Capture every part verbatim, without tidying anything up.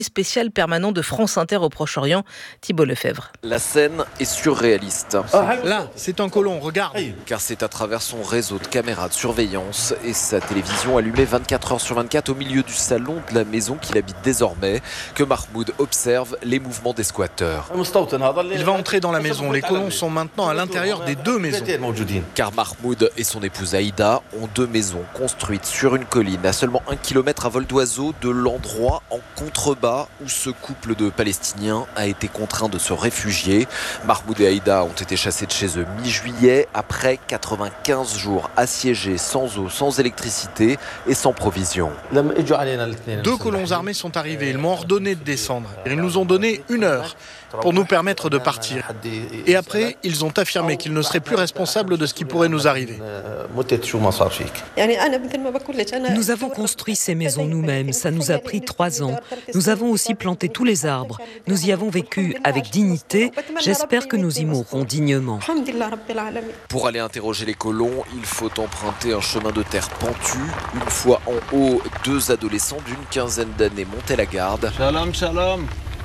spécial permanent de France Inter au Proche-Orient, Thibault Lefebvre. La scène est surréaliste. Là, c'est un colon, regarde. Car c'est à travers son réseau de caméras de surveillance et sa télévision allumée vingt-quatre heures sur vingt-quatre au milieu du salon de la maison qu'il habite désormais que Mahmoud observe les mouvements des squatteurs. Il va entrer dans la maison. Les colons sont maintenant à l'intérieur des deux maisons. Car Mahmoud et son épouse Aïda ont deux maisons construites sur une colline à seulement un kilomètre à vol d'oiseau de l'endroit en contrebas où ce couple de Palestiniens a été contraint de se réfugier. Mahmoud et Aïda ont été chassés de chez eux mi-juillet après quatre-vingt-quinze jours assiégés sans eau, sans électricité et sans provisions. Deux colons armés sont arrivés. Ils m'ont ordonné de descendre. Ils nous ont donné une heure pour nous permettre de partir. Et après, ils ont affirmé qu'ils ne seraient plus responsables de ce qui pourrait nous arriver. Nous avons construit ces maisons nous-mêmes. Ça nous a pris trois ans. Nous avons aussi planté tous les arbres. Nous y avons vécu avec dignité. J'espère que nous y mourrons dignement. Pour aller interroger les colons, il faut emprunter un chemin de terre pentu. Une fois en haut, deux adolescents d'une quinzaine d'années montaient la garde. Shalom, shalom.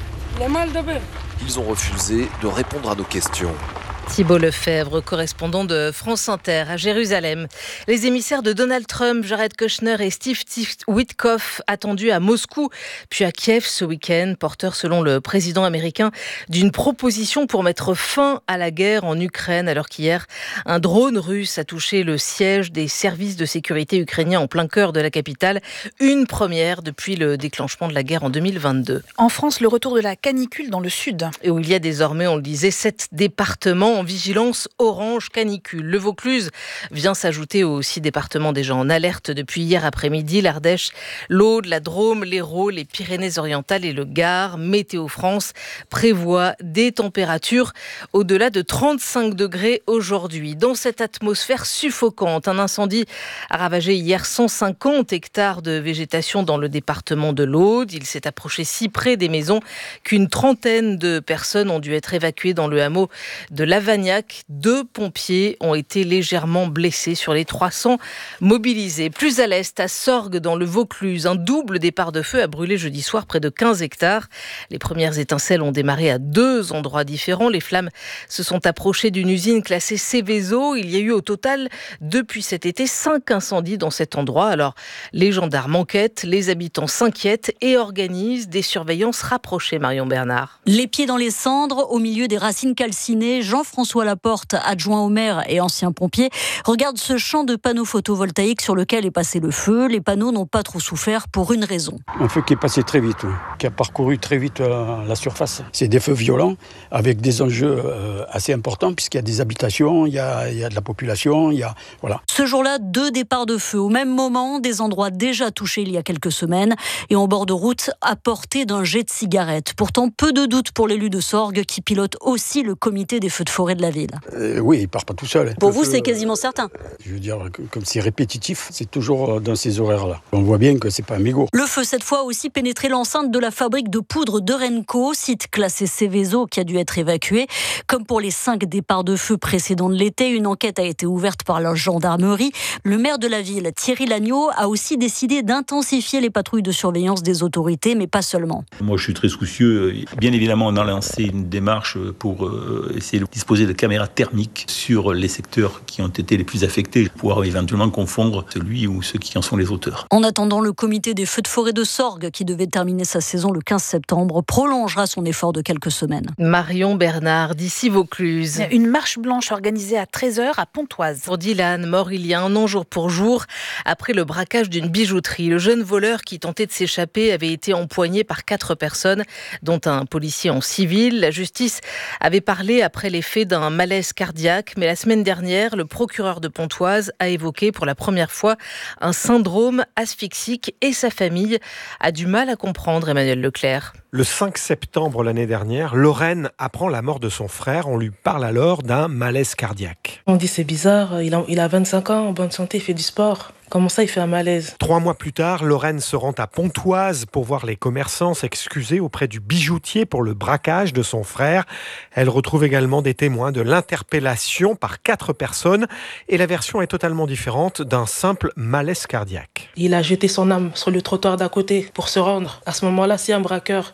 Ils ont refusé de répondre à nos questions. Thibault Lefebvre, correspondant de France Inter à Jérusalem. Les émissaires de Donald Trump, Jared Kushner et Steve Witkoff, attendus à Moscou puis à Kiev ce week-end, porteurs selon le président américain d'une proposition pour mettre fin à la guerre en Ukraine, alors qu'hier, un drone russe a touché le siège des services de sécurité ukrainiens en plein cœur de la capitale. Une première depuis le déclenchement de la guerre en deux mille vingt-deux. En France, le retour de la canicule dans le sud. Et où il y a désormais, on le disait, sept départements en vigilance orange canicule. Le Vaucluse vient s'ajouter aux six départements déjà en alerte depuis hier après-midi. L'Ardèche, l'Aude, la Drôme, l'Hérault, les Pyrénées-Orientales et le Gard. Météo France prévoit des températures au-delà de trente-cinq degrés aujourd'hui. Dans cette atmosphère suffocante, un incendie a ravagé hier cent cinquante hectares de végétation dans le département de l'Aude. Il s'est approché si près des maisons qu'une trentaine de personnes ont dû être évacuées dans le hameau de la Vagnac. Deux pompiers ont été légèrement blessés sur les trois cents mobilisés. Plus à l'est, à Sorgues, dans le Vaucluse, un double départ de feu a brûlé jeudi soir près de quinze hectares. Les premières étincelles ont démarré à deux endroits différents. Les flammes se sont approchées d'une usine classée Seveso. Il y a eu au total, depuis cet été, cinq incendies dans cet endroit. Alors, les gendarmes enquêtent, les habitants s'inquiètent et organisent des surveillances rapprochées, Marion Bernard. Les pieds dans les cendres, au milieu des racines calcinées, Jean-François Laporte, adjoint au maire et ancien pompier, regarde ce champ de panneaux photovoltaïques sur lequel est passé le feu. Les panneaux n'ont pas trop souffert pour une raison. Un feu qui est passé très vite, qui a parcouru très vite la surface. C'est des feux violents avec des enjeux assez importants puisqu'il y a des habitations, il y a, il y a de la population, il y a, voilà. Ce jour-là, deux départs de feu au même moment, des endroits déjà touchés il y a quelques semaines et en bord de route à portée d'un jet de cigarette. Pourtant, peu de doute pour l'élu de Sorgues qui pilote aussi le comité des feux de forêt de la ville. Euh, oui, il part pas tout seul. Pour le vous, feu, c'est quasiment certain. Je veux dire, comme c'est répétitif, c'est toujours dans ces horaires-là. On voit bien que c'est pas un mégot. Le feu, cette fois, a aussi pénétré l'enceinte de la fabrique de poudre de Renco, site classé Seveso qui a dû être évacué. Comme pour les cinq départs de feu précédents de l'été, une enquête a été ouverte par la gendarmerie. Le maire de la ville, Thierry Lagneau, a aussi décidé d'intensifier les patrouilles de surveillance des autorités, mais pas seulement. Moi, je suis très soucieux. Bien évidemment, on a lancé une démarche pour essayer de disposer de caméras thermiques sur les secteurs qui ont été les plus affectés, pour pouvoir éventuellement confondre celui ou ceux qui en sont les auteurs. En attendant, le comité des feux de forêt de Sorgues, qui devait terminer sa saison le quinze septembre, prolongera son effort de quelques semaines. Marion Bernard, d'ici Vaucluse. Une marche blanche organisée à treize heures à Pontoise. Pour Dylan, mort il y a un an jour pour jour, après le braquage d'une bijouterie. Le jeune voleur qui tentait de s'échapper avait été empoigné par quatre personnes, dont un policier en civil. La justice avait parlé après les faits d'un malaise cardiaque, mais la semaine dernière, le procureur de Pontoise a évoqué pour la première fois un syndrome asphyxique et sa famille a du mal à comprendre, Emmanuel Leclerc. Le cinq septembre l'année dernière, Lorraine apprend la mort de son frère. On lui parle alors d'un malaise cardiaque. On dit c'est bizarre, il a, il a vingt-cinq ans, en bonne santé, il fait du sport. Comment ça, il fait un malaise ? Trois mois plus tard, Lorraine se rend à Pontoise pour voir les commerçants s'excuser auprès du bijoutier pour le braquage de son frère. Elle retrouve également des témoins de l'interpellation par quatre personnes et la version est totalement différente d'un simple malaise cardiaque. Il a jeté son âme sur le trottoir d'à côté pour se rendre. À ce moment-là, si un braqueur